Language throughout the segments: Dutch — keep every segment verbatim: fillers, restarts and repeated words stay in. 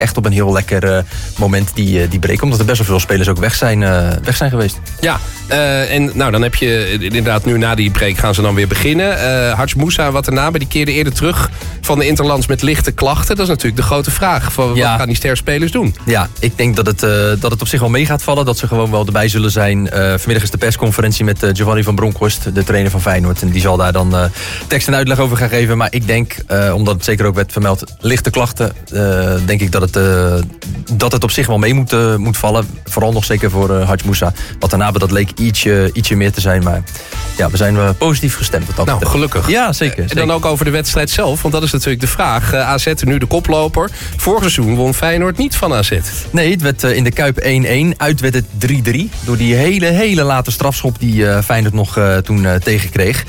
echt op een heel lekker uh, moment die, uh, die break. Omdat er best wel veel spelers ook weg zijn, uh, weg zijn geweest. Ja, uh, en nou, dan heb je inderdaad nu na die break gaan ze dan weer beginnen. Uh, Hadj Moussa, wat erna, die keerde eerder terug van de Interlands met lichte klachten. Dat is natuurlijk de grote vraag. Van, ja. Wat gaan die sterspelers doen? Ja, ik denk dat het, uh, dat het op zich wel mee gaat vallen. Dat ze gewoon wel erbij zullen zijn. Uh, vanmiddag is de persconferentie met uh, Giovanni van Bronckhorst, de trainer van Feyenoord. En die zal daar dan uh, tekst en uitleg over gaan geven. Maar ik denk, uh, omdat het zeker ook werd vermeld, lichte klachten. Uh, denk ik dat het, uh, dat het op zich wel mee moet, uh, moet vallen. Vooral nog zeker voor uh, Hadj Moussa. Wat daarna, dat leek ietsje, ietsje meer te zijn. Maar ja, we zijn uh, positief gestemd. Wat dat nou, betreft. gelukkig. Ja, zeker. En zeker. dan ook over de wedstrijd zelf. Want dat is natuurlijk de vraag. Uh, A Z nu de koploper. Vorig seizoen won Feyenoord niet van A Z. Nee, het werd uh, in de Kuip één-één. Uit werd het drie drie. Door die hele, hele late strafschop die uh, Feyenoord nog uh, toen uh, tegenkreeg.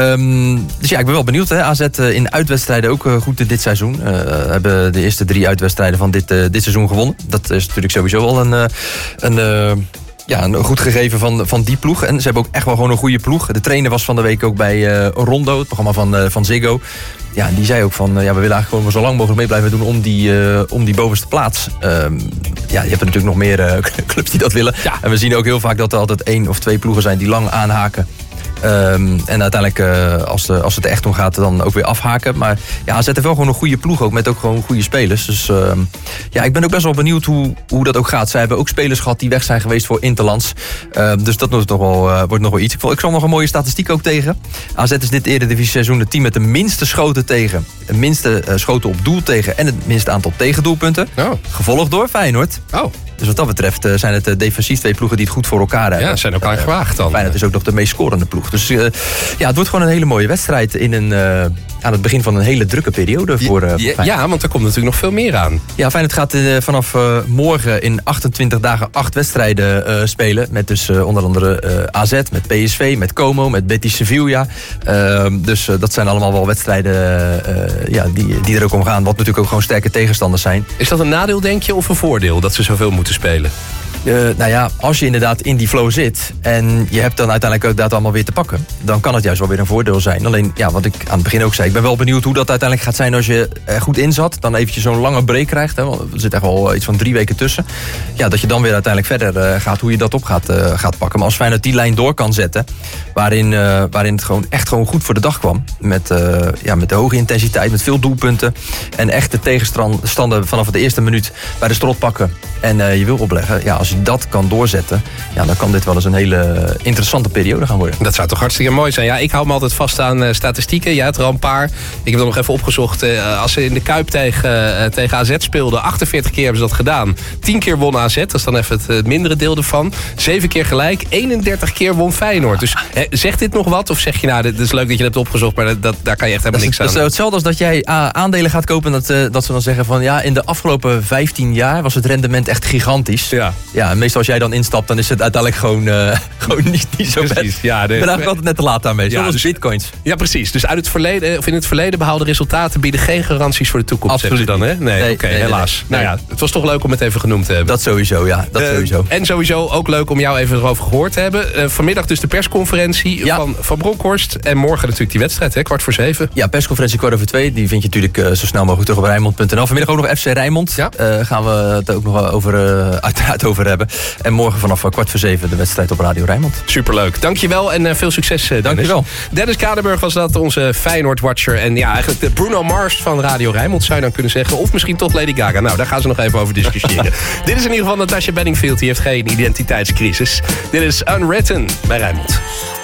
Um, dus ja, ik ben wel benieuwd. Hè. A Z uh, in uitwedstrijden ook uh, goed dit seizoen. Uh, hebben de eerste drie uitwedstrijden van dit, uh, dit seizoen gewonnen. Dat is natuurlijk sowieso al een... Uh, een uh, Ja, een goed gegeven van, van die ploeg. En ze hebben ook echt wel gewoon een goede ploeg. De trainer was van de week ook bij uh, Rondo, het programma van, uh, van Ziggo. Ja, en die zei ook van, uh, ja, we willen eigenlijk gewoon zo lang mogelijk mee blijven doen om die, uh, om die bovenste plaats. Um, ja, je hebt er natuurlijk nog meer uh, clubs die dat willen. Ja. En we zien ook heel vaak dat er altijd één of twee ploegen zijn die lang aanhaken. Um, en uiteindelijk, uh, als, de, als het er echt om gaat, dan ook weer afhaken. Maar ja, ze zetten wel gewoon een goede ploeg ook, met ook gewoon goede spelers. Dus uh, ja, ik ben ook best wel benieuwd hoe, hoe dat ook gaat. Zij hebben ook spelers gehad die weg zijn geweest voor Interlands. Uh, dus dat wordt nog, wel, uh, wordt nog wel iets. Ik, vond, ik zal nog een mooie statistiek ook tegen. A Z is dit Eredivisie seizoen het team met de minste schoten tegen. Het minste uh, schoten op doel tegen en het minste aantal tegendoelpunten. Oh. Gevolgd door Feyenoord. Oh. Dus wat dat betreft uh, zijn het uh, defensief twee ploegen die het goed voor elkaar hebben. Ja, zijn elkaar uh, gewaagd dan. Feyenoord is ook nog de meest scorende ploeg. Dus uh, ja, het wordt gewoon een hele mooie wedstrijd in een, uh, aan het begin van een hele drukke periode voor, uh, voor ja, ja, want er komt natuurlijk nog veel meer aan. Ja, Feyenoord gaat uh, vanaf uh, morgen in achtentwintig dagen acht wedstrijden uh, spelen. Met dus uh, onder andere uh, A Z, met P S V, met Como, met Betis Sevilla. Uh, dus uh, dat zijn allemaal wel wedstrijden uh, ja, die, die er ook om gaan. Wat natuurlijk ook gewoon sterke tegenstanders zijn. Is dat een nadeel, denk je, of een voordeel dat ze zoveel moeten spelen? Uh, nou ja, als je inderdaad in die flow zit en je hebt dan uiteindelijk ook dat allemaal weer te pakken, dan kan het juist wel weer een voordeel zijn. Alleen, ja, wat ik aan het begin ook zei, ik ben wel benieuwd hoe dat uiteindelijk gaat zijn als je er goed in zat. Dan eventjes zo'n lange break krijgt, hè, want er zit echt wel iets van drie weken tussen. Ja, dat je dan weer uiteindelijk verder uh, gaat, hoe je dat op gaat, uh, gaat pakken. Maar als Feyenoord die lijn door kan zetten, waarin, uh, waarin het gewoon echt gewoon goed voor de dag kwam. Met, uh, ja, met de hoge intensiteit, met veel doelpunten. En echt de tegenstander vanaf de eerste minuut bij de strot pakken en uh, je wil opleggen. Ja, als je dat kan doorzetten, ja, dan kan dit wel eens een hele interessante periode gaan worden. Dat zou toch hartstikke mooi zijn. Ja, ik hou me altijd vast aan uh, statistieken. Jij had er al een paar. Ik heb er nog even opgezocht. Uh, als ze in de Kuip tegen, uh, tegen A Z speelden, achtenveertig keer hebben ze dat gedaan. tien keer won A Z, dat is dan even het uh, mindere deel ervan. zeven keer gelijk, eenendertig keer won Feyenoord. Dus uh, zegt dit nog wat? Of zeg je, nou, dit is leuk dat je dat hebt opgezocht, maar dat, dat, daar kan je echt helemaal dat is, niks aan. Dat is hetzelfde als dat jij uh, aandelen gaat kopen en dat, uh, dat ze dan zeggen van, ja, in de afgelopen vijftien jaar was het rendement echt gigantisch. Ja. Ja, en meestal als jij dan instapt, dan is het uiteindelijk gewoon, uh, gewoon niet, niet zo best. Precies, ja, de, ik ben eigenlijk altijd net te laat daarmee, zoals ja, dus, bitcoins. Ja, precies. Dus uit het verleden, of in het verleden behaalde resultaten bieden geen garanties voor de toekomst. Absoluut dan, hè? Nee, nee, oké, okay, nee, helaas. Nee, nee. Nou ja, het was toch leuk om het even genoemd te hebben. Dat sowieso, ja. Dat uh, sowieso. En sowieso ook leuk om jou even erover gehoord te hebben. Uh, vanmiddag dus de persconferentie ja. van, van Bronckhorst. En morgen natuurlijk die wedstrijd, hè? Kwart voor zeven. Ja, persconferentie kwart over twee. Die vind je natuurlijk uh, zo snel mogelijk terug op Rijnmond punt n l. Vanmiddag ook nog F C Rijnmond. Ja. Uh, gaan we het ook nog over, uh, uiteraard over hebben. En morgen vanaf uh, kwart voor zeven de wedstrijd op Radio Rijnmond. Superleuk. Dankjewel en uh, veel succes, uh, Dennis. Dankjewel. Dennis Kadenburg was dat, onze Feyenoord-watcher. En ja, eigenlijk de Bruno Mars van Radio Rijnmond zou je dan kunnen zeggen. Of misschien toch Lady Gaga. Nou, daar gaan ze nog even over discussiëren. Dit is in ieder geval Natasha Bedingfield. Die heeft geen identiteitscrisis. Dit is Unwritten bij Rijnmond.